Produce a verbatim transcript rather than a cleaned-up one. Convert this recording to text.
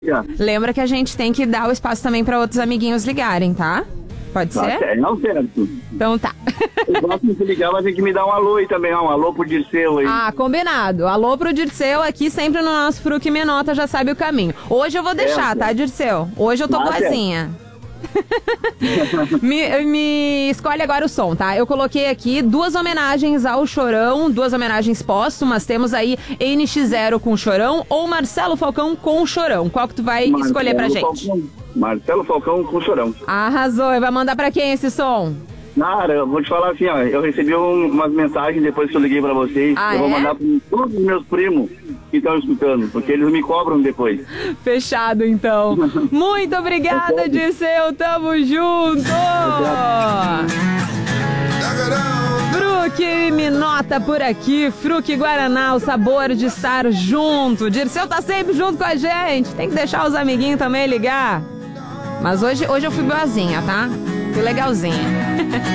Lembra que a gente tem que dar o espaço também para outros amiguinhos ligarem, tá? Pode Tá ser? certo, não certo. Então tá. O próximo que ligar vai ter que me dar um alô aí também, ó, um alô pro Dirceu aí. Ah, combinado. Alô pro Dirceu aqui, sempre no nosso Fruc Menota, já sabe o caminho. Hoje eu vou deixar, Certo. tá, Dirceu? Hoje eu tô Tá boazinha. me, me escolhe agora o som, tá? Eu coloquei aqui duas homenagens ao Chorão, duas homenagens póstumas. Temos aí N X Zero com o Chorão ou Marcelo Falcão com o Chorão. Qual que tu vai Marcelo escolher pra gente? Falcão, Marcelo Falcão com o Chorão. Arrasou. E vai mandar pra quem esse som? Cara, eu vou te falar assim, ó, eu recebi um, umas mensagens depois que eu liguei pra vocês. Ah, eu vou é? mandar pra todos os meus primos que estão escutando, porque eles me cobram depois. Fechado, então. Muito obrigada, Dirceu. Tamo junto! Fruc Menota por aqui, Fruc Guaraná, o sabor de estar junto. Dirceu tá sempre junto com a gente. Tem que deixar os amiguinhos também ligar. Mas hoje, hoje eu fui boazinha, tá? Fui legalzinha.